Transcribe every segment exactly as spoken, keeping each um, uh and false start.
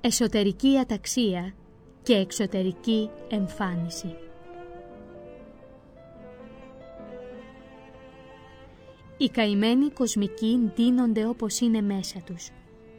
εσωτερική αταξία και εξωτερική εμφάνιση. Οι καημένοι κοσμικοί ντύνονται όπως είναι μέσα τους.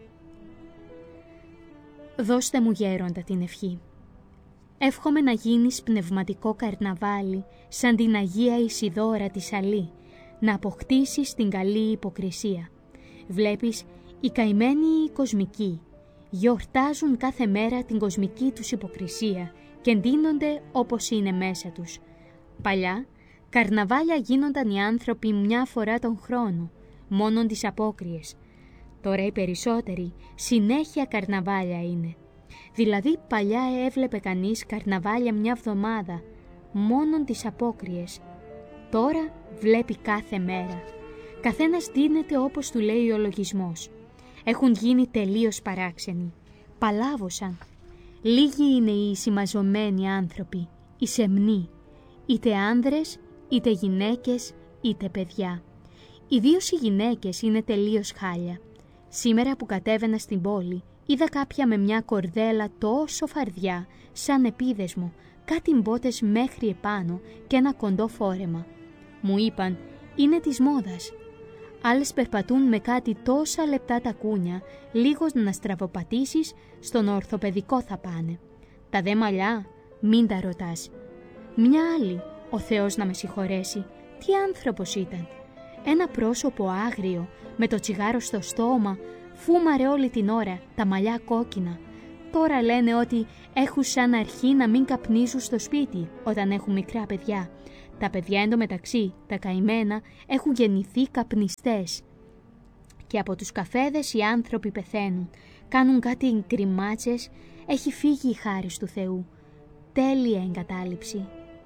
Δώστε μου, γέροντα, την ευχή. Εύχομαι να γίνεις πνευματικό καρναβάλι σαν την Αγία Ισιδώρα της Αλή, να αποκτήσεις την καλή υποκρισία. Βλέπεις, οι καημένοι οι κοσμικοί γιορτάζουν κάθε μέρα την κοσμική τους υποκρισία και ντύνονται όπως είναι μέσα τους. Παλιά, καρναβάλια γίνονταν οι άνθρωποι μια φορά τον χρόνο, μόνον τις απόκριες. Τώρα οι περισσότεροι συνέχεια καρναβάλια είναι. Δηλαδή παλιά έβλεπε κανείς καρναβάλια μια εβδομάδα, μόνον τις απόκριες. Τώρα βλέπει κάθε μέρα. Καθένας ντύνεται όπως του λέει ο λογισμός. Έχουν γίνει τελείως παράξενοι. Παλάβωσαν. Λίγοι είναι οι συμμαζωμένοι άνθρωποι, οι σεμνοί, είτε άνδρες, είτε γυναίκες, είτε παιδιά. Ιδίως οι γυναίκες είναι τελείως χάλια. Σήμερα που κατέβαινα στην πόλη, είδα κάποια με μια κορδέλα τόσο φαρδιά, σαν επίδεσμο, κάτι μπότες μέχρι επάνω και ένα κοντό φόρεμα. Μου είπαν, είναι της μόδας. Άλλες περπατούν με κάτι τόσα λεπτά τακούνια, λίγος να στραβοπατήσεις, στον ορθοπαιδικό θα πάνε. Τα δε μαλλιά, μην τα ρωτάς. Μια άλλη, ο Θεός να με συγχωρέσει, τι άνθρωπος ήταν. Ένα πρόσωπο άγριο, με το τσιγάρο στο στόμα, φούμαρε όλη την ώρα, τα μαλλιά κόκκινα. Τώρα λένε ότι έχουν σαν αρχή να μην καπνίζουν στο σπίτι όταν έχουν μικρά παιδιά. Τα παιδιά εντωμεταξύ, τα καημένα, έχουν γεννηθεί καπνιστές. Και από τους καφέδες οι άνθρωποι πεθαίνουν, κάνουν κάτι γκριμάτσες, έχει φύγει η χάρις του Θεού. Τέλεια εγκατάλειψη.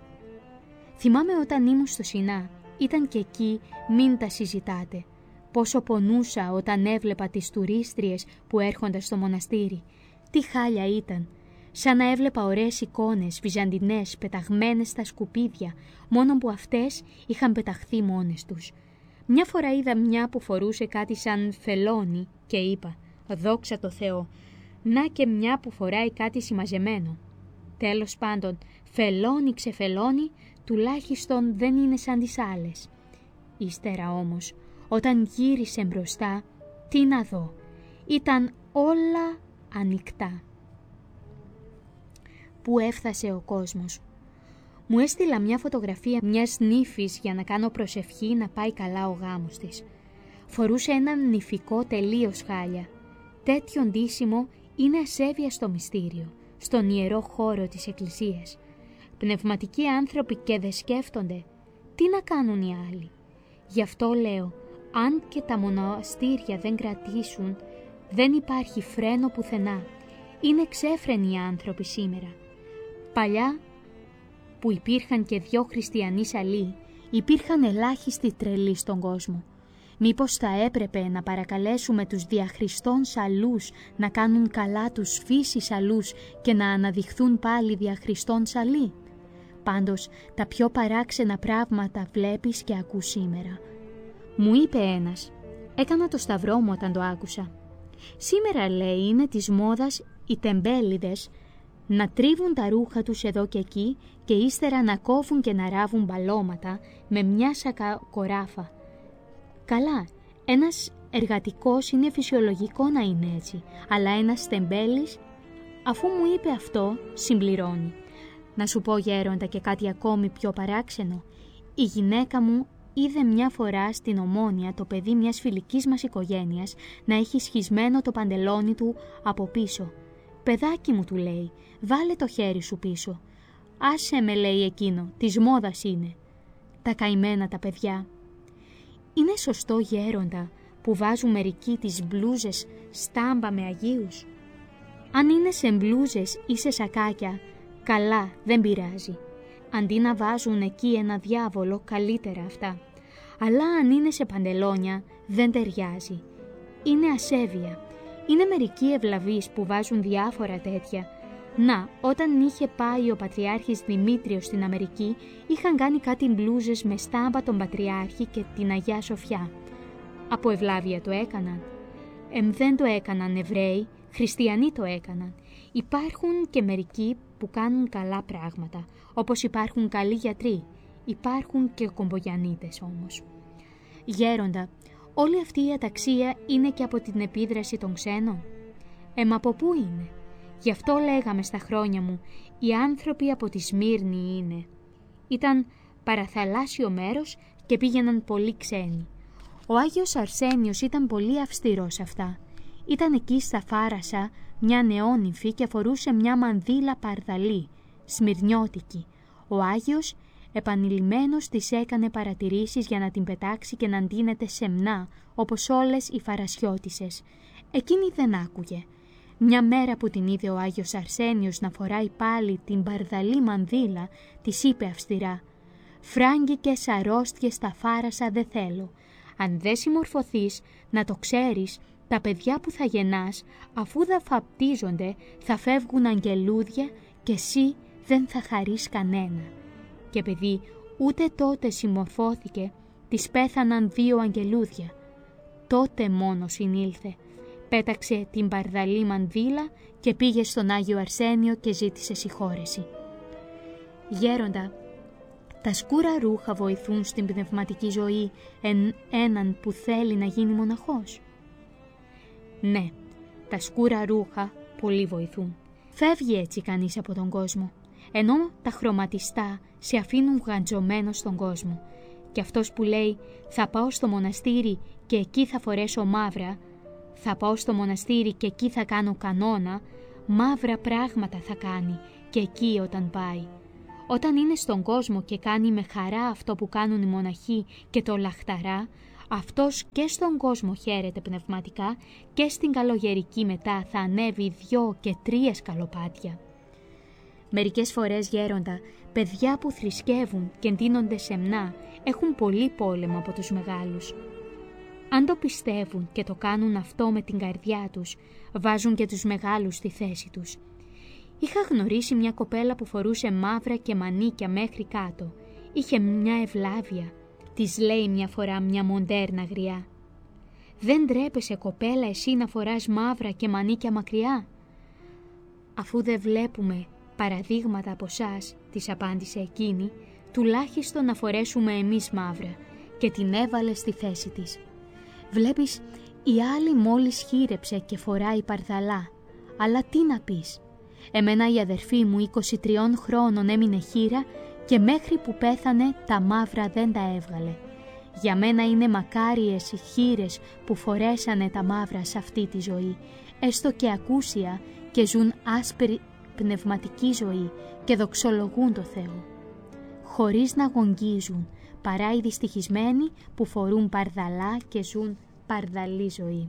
Θυμάμαι όταν ήμουν στο Σινά, ήταν και εκεί, μην τα συζητάτε. Πόσο πονούσα όταν έβλεπα τις τουρίστριες που έρχονταν στο μοναστήρι. Τι χάλια ήταν. Σαν να έβλεπα ωραίες εικόνες βυζαντινές πεταγμένες στα σκουπίδια, μόνο που αυτές είχαν πεταχθεί μόνες τους. Μια φορά είδα μια που φορούσε κάτι σαν φελόνι και είπα, δόξα τω Θεώ, να και μια που φοράει κάτι συμμαζεμένο. Τέλος πάντων, φελόνι ξεφελόνι, τουλάχιστον δεν είναι σαν τις άλλες. Ύστερα όμως, όταν γύρισε μπροστά, τι να δω, ήταν όλα ανοιχτά. Πού έφτασε ο κόσμος. Μου έστειλα μια φωτογραφία μιας νύφης για να κάνω προσευχή να πάει καλά ο γάμος της. Φορούσε έναν νυφικό τελείως χάλια. Τέτοιο ντύσιμο είναι ασέβεια στο μυστήριο, στον ιερό χώρο της εκκλησίας. Πνευματικοί άνθρωποι και δεν σκέφτονται. Τι να κάνουν οι άλλοι. Γι' αυτό λέω, αν και τα μοναστήρια δεν κρατήσουν, δεν υπάρχει φρένο πουθενά. Είναι ξέφρενοι οι άνθρωποι σήμερα. Παλιά, που υπήρχαν και δυο χριστιανοί σαλοί, υπήρχαν ελάχιστοι τρελοί στον κόσμο. Μήπως θα έπρεπε να παρακαλέσουμε τους διαχριστών σαλούς να κάνουν καλά τους φύσης σαλούς και να αναδειχθούν πάλι διαχριστών σαλοί. Πάντως, τα πιο παράξενα πράγματα βλέπεις και ακούς σήμερα. Μου είπε ένας, έκανα το σταυρό μου όταν το άκουσα. Σήμερα, λέει, είναι της μόδας οι τεμπέληδες να τρίβουν τα ρούχα τους εδώ και εκεί και ύστερα να κόβουν και να ράβουν μπαλώματα με μια σακακοράφα. Καλά, ένας εργατικός είναι φυσιολογικό να είναι έτσι, αλλά ένας τεμπέλης, αφού μου είπε αυτό, συμπληρώνει. Να σου πω, γέροντα, και κάτι ακόμη πιο παράξενο. Η γυναίκα μου είδε μια φορά στην Ομόνια το παιδί μιας φιλικής μας οικογένειας να έχει σχισμένο το παντελόνι του από πίσω. «Παιδάκι μου», του λέει, «βάλε το χέρι σου πίσω». «Άσε με», λέει εκείνο, «της μόδας είναι». Τα καημένα τα παιδιά. Είναι σωστό, γέροντα, που βάζουν μερικοί τις μπλούζες στάμπα με Αγίους? Αν είναι σε μπλούζες ή σε σακάκια, καλά, δεν πειράζει. Αντί να βάζουν εκεί ένα διάβολο, καλύτερα αυτά. Αλλά αν είναι σε παντελόνια, δεν ταιριάζει. Είναι ασέβεια. Είναι μερικοί ευλαβείς που βάζουν διάφορα τέτοια. Να, όταν είχε πάει ο Πατριάρχης Δημήτριος στην Αμερική, είχαν κάνει κάτι μπλούζες με στάμπα τον Πατριάρχη και την Αγιά Σοφιά. Από ευλάβεια το έκαναν. Εμ δεν το έκαναν Εβραίοι, Χριστιανοί το έκαναν. Υπάρχουν και μερικοί που κάνουν καλά πράγματα, όπως υπάρχουν καλοί γιατροί. Υπάρχουν και κομπογιανίτες όμως. Γέροντα, όλη αυτή η αταξία είναι και από την επίδραση των ξένων. Ε, μα από πού είναι? Γι' αυτό λέγαμε στα χρόνια μου, οι άνθρωποι από τη Σμύρνη είναι. Ήταν παραθαλάσσιο μέρος και πήγαιναν πολλοί ξένοι. Ο Άγιος Αρσένιος ήταν πολύ αυστηρός αυτά. Ήταν εκεί στα Φάρασα μια νεόνυμφη και φορούσε μια μανδύλα παρδαλή, σμυρνιώτικη. Ο Άγιος επανειλημμένος της έκανε παρατηρήσεις για να την πετάξει και να ντύνεται σεμνά, όπως όλες οι φαρασιώτισσες. Εκείνη δεν άκουγε. Μια μέρα που την είδε ο Άγιος Αρσένιος να φοράει πάλι την παρδαλή μανδύλα, της είπε αυστηρά: «Φράγκικες αρρώστιες στα Φάρασα δεν θέλω. Αν δεν συμμορφωθείς, να το ξέρεις, τα παιδιά που θα γεννάς, αφού δεν φαπτίζονται, θα φεύγουν αγγελούδια και εσύ δεν θα χαρείς κανένα». Και παιδί ούτε τότε συμμορφώθηκε, της πέθαναν δύο αγγελούδια. Τότε μόνο συνήλθε. Πέταξε την παρδαλή μανδύλα και πήγε στον Άγιο Αρσένιο και ζήτησε συγχώρεση. Γέροντα, τα σκούρα ρούχα βοηθούν στην πνευματική ζωή εν έναν που θέλει να γίνει μοναχός? Ναι, τα σκούρα ρούχα πολύ βοηθούν. Φεύγει έτσι κανείς από τον κόσμο, ενώ τα χρωματιστά σε αφήνουν γαντζωμένο στον κόσμο. Και αυτός που λέει «θα πάω στο μοναστήρι και εκεί θα φορέσω μαύρα», «θα πάω στο μοναστήρι και εκεί θα κάνω κανόνα», μαύρα πράγματα θα κάνει και εκεί όταν πάει. Όταν είναι στον κόσμο και κάνει με χαρά αυτό που κάνουν οι μοναχοί και το λαχταρά, αυτός και στον κόσμο χαίρεται πνευματικά και στην καλογερική μετά θα ανέβει δυο και τρία σκαλοπάτια. Μερικές φορές, γέροντα, παιδιά που θρησκεύουν και ντύνονται σεμνά έχουν πολύ πόλεμο από τους μεγάλους. Αν το πιστεύουν και το κάνουν αυτό με την καρδιά τους, βάζουν και τους μεγάλους στη θέση τους. Είχα γνωρίσει μια κοπέλα που φορούσε μαύρα και μανίκια μέχρι κάτω. Είχε μια ευλάβεια. Της λέει μια φορά μια μοντέρνα γριά: «Δεν ντρέπεσαι, κοπέλα, εσύ να φοράς μαύρα και μανίκια μακριά?» «Αφού δεν βλέπουμε παραδείγματα από σας», της απάντησε εκείνη, «τουλάχιστον να φορέσουμε εμείς μαύρα», και την έβαλε στη θέση της. Βλέπεις, η άλλη μόλις χείρεψε και φοράει παρδαλά, αλλά τι να πεις. Εμένα η αδερφή μου είκοσι τριών χρόνων έμεινε χείρα και μέχρι που πέθανε τα μαύρα δεν τα έβγαλε. Για μένα είναι μακάριες οι χείρες που φορέσανε τα μαύρα σε αυτή τη ζωή, έστω και ακούσια, και ζουν άσπρη πνευματική ζωή και δοξολογούν το Θεό, χωρίς να γογγίζουν, παρά οι δυστυχισμένοι που φορούν παρδαλά και ζουν παρδαλή ζωή.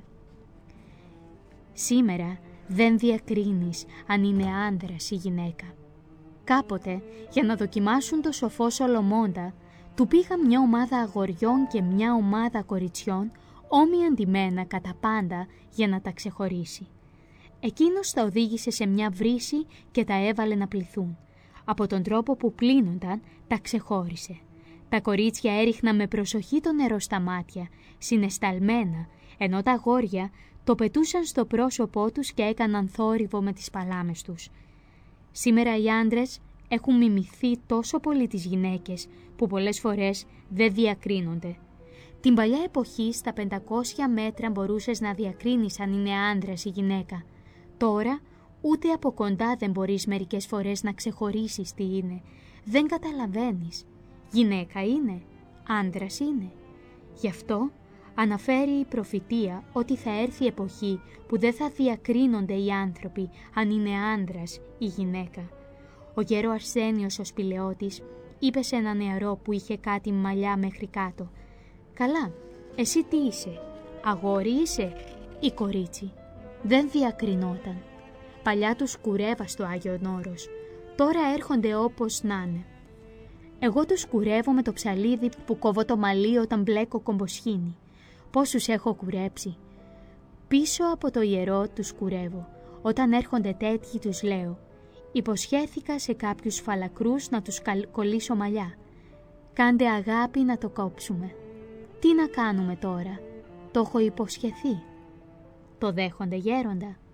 Σήμερα δεν διακρίνεις αν είναι άντρας ή γυναίκα. Κάποτε, για να δοκιμάσουν το σοφό Σολομώντα, του πήγαν μια ομάδα αγοριών και μια ομάδα κοριτσιών, όμοια ντυμένα κατά πάντα, για να τα ξεχωρίσει. Εκείνος τα οδήγησε σε μια βρύση και τα έβαλε να πληθούν. Από τον τρόπο που πλύνονταν, τα ξεχώρισε. Τα κορίτσια έριχναν με προσοχή το νερό στα μάτια, συναισθαλμένα, ενώ τα αγόρια το πετούσαν στο πρόσωπό τους και έκαναν θόρυβο με τις παλάμες τους. Σήμερα οι άντρες έχουν μιμηθεί τόσο πολύ τις γυναίκες που πολλές φορές δεν διακρίνονται. Την παλιά εποχή στα πεντακόσια μέτρα μπορούσες να διακρίνεις αν είναι άντρας ή γυναίκα. Τώρα ούτε από κοντά δεν μπορείς μερικές φορές να ξεχωρίσεις τι είναι. Δεν καταλαβαίνεις. Γυναίκα είναι, άντρας είναι. Γι' αυτό αναφέρει η προφητεία ότι θα έρθει εποχή που δεν θα διακρίνονται οι άνθρωποι αν είναι άντρας ή γυναίκα. Ο γέρο Αρσένιος ο σπηλαιώτης είπε σε ένα νεαρό που είχε κάτι μαλλιά μέχρι κάτω: «Καλά, εσύ τι είσαι, αγόρι είσαι ή κορίτσι?» Δεν διακρινόταν. Παλιά τους κουρεύα στο Άγιον Όρος, τώρα έρχονται όπως να είναι. Εγώ τους κουρεύω με το ψαλίδι που κόβω το μαλλί όταν μπλέκω κομποσχήνι. Πόσους έχω κουρέψει. Πίσω από το ιερό τους κουρεύω. Όταν έρχονται τέτοιοι τους λέω: υποσχέθηκα σε κάποιους φαλακρούς να τους κολλήσω μαλλιά. Κάντε αγάπη να το κόψουμε. Τι να κάνουμε τώρα, το έχω υποσχεθεί. Το δέχονται, γέροντα?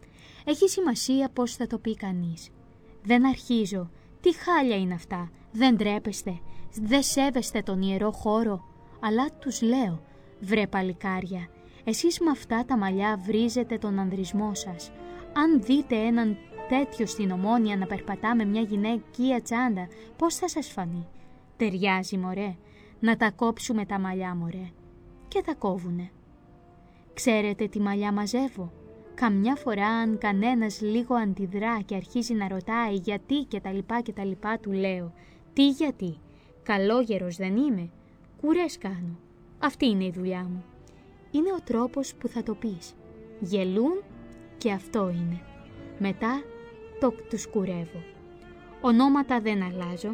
Έχει σημασία πώς θα το πει κανείς. Δεν αρχίζω. Τι χάλια είναι αυτά. Δεν ντρέπεστε. Δεν σέβεστε τον ιερό χώρο. Αλλά τους λέω, βρε παλικάρια, εσείς με αυτά τα μαλλιά βρίζετε τον ανδρισμό σας. Αν δείτε έναν τέτοιο στην Ομόνια να περπατά με μια γυναικεία τσάντα, πώς θα σας φανεί? Ταιριάζει, μωρέ. Να τα κόψουμε τα μαλλιά, μωρέ. Και τα κόβουνε. Ξέρετε τι μαλλιά μαζεύω? Καμιά φορά αν κανένας λίγο αντιδρά και αρχίζει να ρωτάει γιατί και τα λοιπά και τα λοιπά, του λέω, τι γιατί? Καλόγερος δεν είμαι? Κουρές κάνω. Αυτή είναι η δουλειά μου. Είναι ο τρόπος που θα το πεις. Γελούν και αυτό είναι. Μετά το τους κουρεύω. Ονόματα δεν αλλάζω.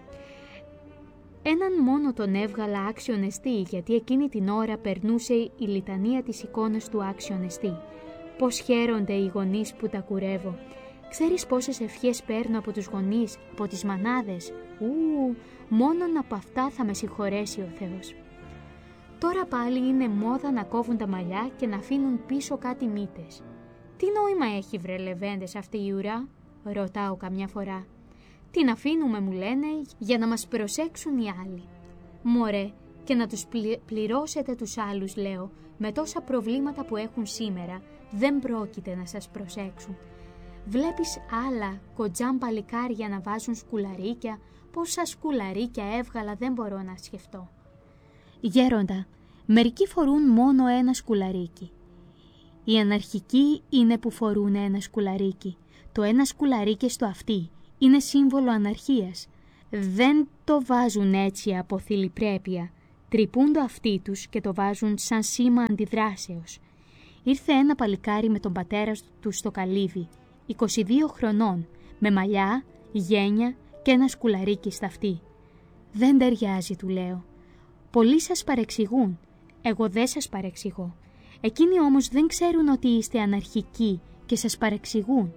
Έναν μόνο τον έβγαλα άξιον εστί, γιατί εκείνη την ώρα περνούσε η λιτανία της εικόνας του άξιον εστί. Πώς χαίρονται οι γονείς που τα κουρεύω. Ξέρεις πόσες ευχές παίρνω από τους γονείς, από τις μανάδες? Ου, μόνον από αυτά θα με συγχωρέσει ο Θεός. Τώρα πάλι είναι μόδα να κόβουν τα μαλλιά και να αφήνουν πίσω κάτι μύτες. Τι νόημα έχει, βρε λεβέντες, αυτή η ουρά? Ρωτάω καμιά φορά. Την αφήνουμε, μου λένε, για να μας προσέξουν οι άλλοι. Μωρέ, και να τους πληρώσετε τους άλλους, λέω, με τόσα προβλήματα που έχουν σήμερα, δεν πρόκειται να σας προσέξουν. Βλέπεις άλλα κοντζάν παλικάρια να βάζουν σκουλαρίκια? Πόσα σκουλαρίκια έβγαλα δεν μπορώ να σκεφτώ. Γέροντα, μερικοί φορούν μόνο ένα σκουλαρίκι. Οι αναρχικοί είναι που φορούν ένα σκουλαρίκι. Το ένα σκουλαρίκι στο αυτί είναι σύμβολο αναρχίας. Δεν το βάζουν έτσι από θηλυπρέπεια. Τρυπούν το αυτί τους και το βάζουν σαν σήμα αντιδράσεως. Ήρθε ένα παλικάρι με τον πατέρα του στο καλύβι, είκοσι δύο χρονών, με μαλλιά, γένια και ένα σκουλαρίκι στα αυτί. Δεν ταιριάζει, του λέω. Πολλοί σας παρεξηγούν, εγώ δεν σας παρεξηγώ. Εκείνοι όμως δεν ξέρουν ότι είστε αναρχικοί και σας παρεξηγούν.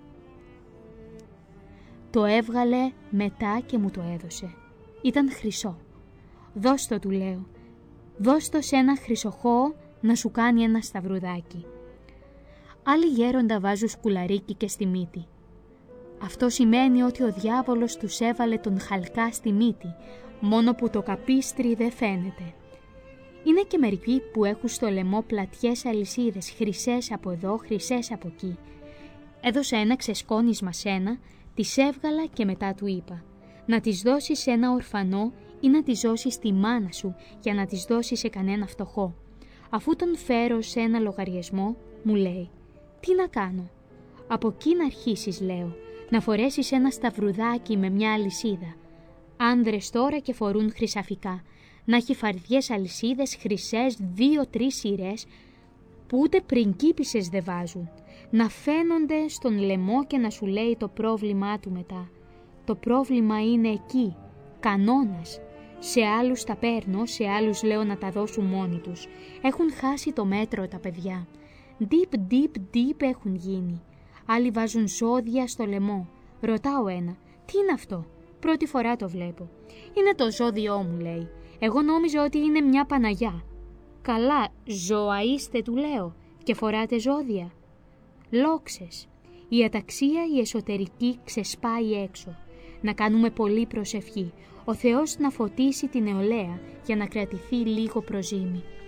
Το έβγαλε μετά και μου το έδωσε. Ήταν χρυσό. Δώσ' το, του λέω. Δώσ' το σε ένα χρυσοχώο να σου κάνει ένα σταυρουδάκι. Άλλοι γέροντα βάζουν σκουλαρίκι και στη μύτη. Αυτό σημαίνει ότι ο διάβολος τους έβαλε τον χαλκά στη μύτη, μόνο που το καπίστρι δεν φαίνεται. Είναι και μερικοί που έχουν στο λαιμό πλατιές αλυσίδες, χρυσές από εδώ, χρυσές από εκεί. Έδωσα ένα ξεσκόνισμα σένα, τις έβγαλα και μετά του είπα, να τις δώσεις σε ένα ορφανό ή να τις δώσεις στη μάνα σου για να τις δώσεις σε κανένα φτωχό. Αφού τον φέρω σε ένα λογαριασμό, μου λέει, τι να κάνω? Από εκεί να αρχίσεις, λέω, να φορέσεις ένα σταυρουδάκι με μια αλυσίδα. Άνδρες τώρα και φορούν χρυσαφικά, να έχει φαρδιές αλυσίδες χρυσές δύο-τρεις σειρές που ούτε πριγκίπισσες δεν βάζουν. Να φαίνονται στον λαιμό και να σου λέει το πρόβλημά του μετά. Το πρόβλημα είναι εκεί, κανόνας. Σε άλλους τα παίρνω, σε άλλους λέω να τα δώσουν μόνοι τους. Έχουν χάσει το μέτρο τα παιδιά. Deep, deep, deep έχουν γίνει. Άλλοι βάζουν ζώδια στο λαιμό. Ρωτάω ένα, τι είναι αυτό? Πρώτη φορά το βλέπω. Είναι το ζώδιό μου, λέει. Εγώ νόμιζα ότι είναι μια Παναγιά. Καλά, ζώα είστε, του λέω, και φοράτε ζώδια. Λόξες. Η αταξία η εσωτερική ξεσπάει έξω. Να κάνουμε πολύ προσευχή. Ο Θεός να φωτίσει την νεολαία για να κρατηθεί λίγο προζύμι.